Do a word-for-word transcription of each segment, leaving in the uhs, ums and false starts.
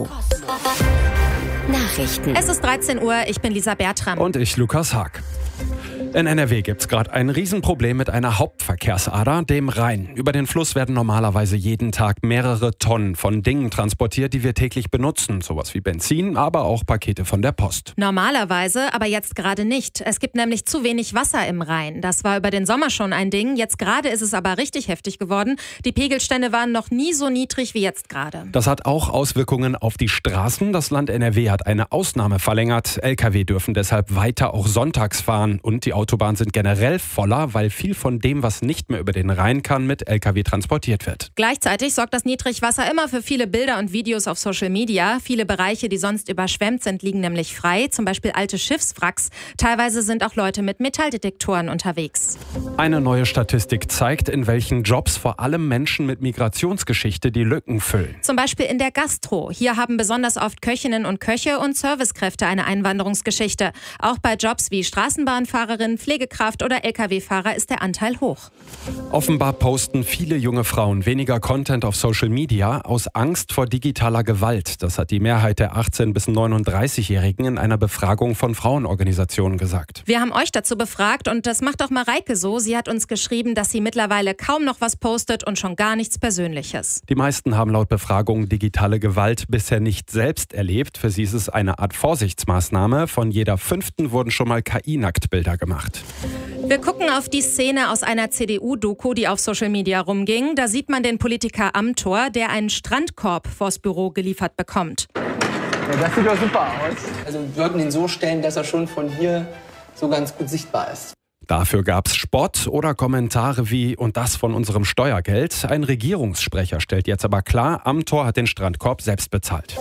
Nachrichten. Es ist dreizehn Uhr, ich bin Lisa Bertram. Und ich, Lukas Haag. In N R W gibt's gerade ein Riesenproblem mit einer Hauptverkehrsader, dem Rhein. Über den Fluss werden normalerweise jeden Tag mehrere Tonnen von Dingen transportiert, die wir täglich benutzen. Sowas wie Benzin, aber auch Pakete von der Post. Normalerweise, aber jetzt gerade nicht. Es gibt nämlich zu wenig Wasser im Rhein. Das war über den Sommer schon ein Ding. Jetzt gerade ist es aber richtig heftig geworden. Die Pegelstände waren noch nie so niedrig wie jetzt gerade. Das hat auch Auswirkungen auf die Straßen. Das Land N R W hat eine Ausnahme verlängert. L K W dürfen deshalb weiter auch sonntags fahren. Und die Autobahnen sind generell voller, weil viel von dem, was nicht mehr über den Rhein kann, mit L K W transportiert wird. Gleichzeitig sorgt das Niedrigwasser immer für viele Bilder und Videos auf Social Media. Viele Bereiche, die sonst überschwemmt sind, liegen nämlich frei. Zum Beispiel alte Schiffswracks. Teilweise sind auch Leute mit Metalldetektoren unterwegs. Eine neue Statistik zeigt, in welchen Jobs vor allem Menschen mit Migrationsgeschichte die Lücken füllen. Zum Beispiel in der Gastro. Hier haben besonders oft Köchinnen und Köche und Servicekräfte eine Einwanderungsgeschichte. Auch bei Jobs wie Straßenbahnfahrerin, Pflegekraft oder L K W-Fahrer ist der Anteil hoch. Offenbar posten viele junge Frauen weniger Content auf Social Media aus Angst vor digitaler Gewalt. Das hat die Mehrheit der achtzehn- bis neununddreißigjährigen in einer Befragung von Frauenorganisationen gesagt. Wir haben euch dazu befragt und das macht auch Mareike so. Sie hat uns geschrieben, dass sie mittlerweile kaum noch was postet und schon gar nichts Persönliches. Die meisten haben laut Befragung digitale Gewalt bisher nicht selbst erlebt. Für sie ist es eine Art Vorsichtsmaßnahme. Von jeder fünften wurden schon mal K I-Nacktbilder gemacht. Wir gucken auf die Szene aus einer C D U-Doku, die auf Social Media rumging. Da sieht man den Politiker Amthor, der einen Strandkorb vors Büro geliefert bekommt. Ja, das sieht doch super aus. Also wir sollten ihn so stellen, dass er schon von hier so ganz gut sichtbar ist. Dafür gab's Spott oder Kommentare wie „und das von unserem Steuergeld". Ein Regierungssprecher stellt jetzt aber klar, Amthor hat den Strandkorb selbst bezahlt.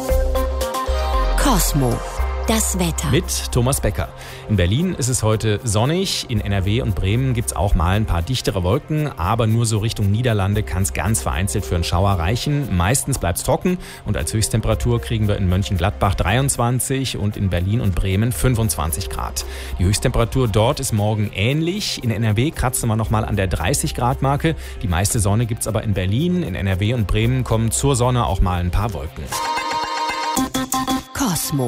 Cosmo. Das Wetter. Mit Thomas Becker. In Berlin ist es heute sonnig. In N R W und Bremen gibt es auch mal ein paar dichtere Wolken. Aber nur so Richtung Niederlande kann es ganz vereinzelt für einen Schauer reichen. Meistens bleibt es trocken. Und als Höchsttemperatur kriegen wir in Mönchengladbach dreiundzwanzig und in Berlin und Bremen fünfundzwanzig Grad. Die Höchsttemperatur dort ist morgen ähnlich. In N R W kratzen wir nochmal an der dreißig Grad Marke. Die meiste Sonne gibt es aber in Berlin. In N R W und Bremen kommen zur Sonne auch mal ein paar Wolken. Cosmo.